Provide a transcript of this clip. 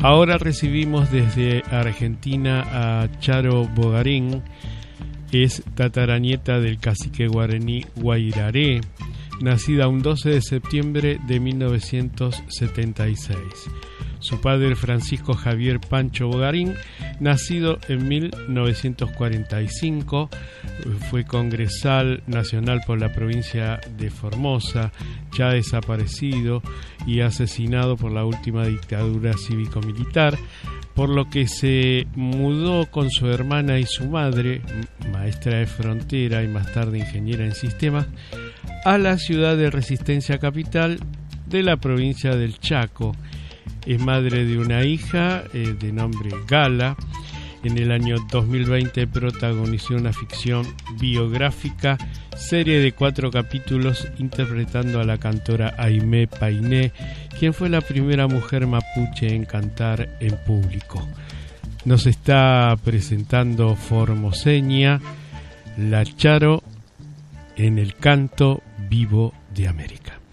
Ahora recibimos desde Argentina a Charo Bogarín. Es tataranieta del cacique guaraní Guairaré, nacida un 12 de septiembre de 1976. Su padre, Francisco Javier Pancho Bogarín, nacido en 1945, fue congresal nacional por la provincia de Formosa, ya desaparecido y asesinado por la última dictadura cívico-militar, por lo que se mudó con su hermana y su madre, maestra de frontera y más tarde ingeniera en sistemas, a la ciudad de Resistencia Capital de la provincia del Chaco. Es madre de una hija de nombre Gala. En el año 2020 protagonizó una ficción biográfica, serie de 4 capítulos, interpretando a la cantora Aimé Painé, quien fue la primera mujer mapuche en cantar en público. Nos está presentando formoseña La Charo en el canto vivo de América.